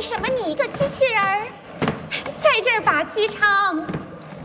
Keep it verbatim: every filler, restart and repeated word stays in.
什么你一个机器人儿，在这儿把戏唱？